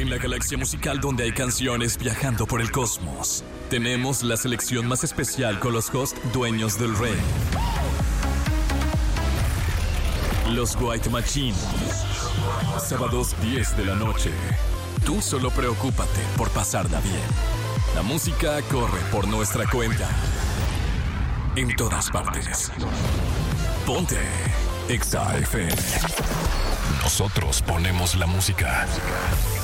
En la galaxia musical donde hay canciones viajando por el cosmos, tenemos la selección más especial con los hosts dueños del rey. Los White Machine. Sábados 10 de la noche. Tú solo preocúpate por pasarla bien. La música corre por nuestra cuenta. En todas partes. Ponte Exa FM. Nosotros ponemos la música.